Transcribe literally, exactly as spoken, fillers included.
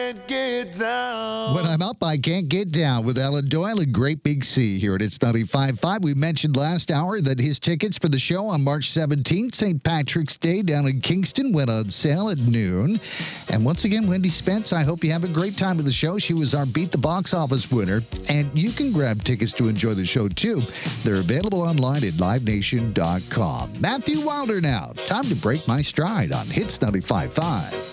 can't get down. When I'm up, I can't get down with Alan Doyle and Great Big Sea here at It's ninety-five point five. We mentioned last hour that his tickets for the show on March seventeenth, Saint Patrick's Day down in Kingston, went on sale at noon. And once again, Wendy Spence, I hope you have a great time with the show. She was our Beat the Box Office winner. And you can grab tickets to enjoy the show, too. They're available online at live nation dot com. Matthew Wilder now. Time to break my stride on Hits ninety-five point five.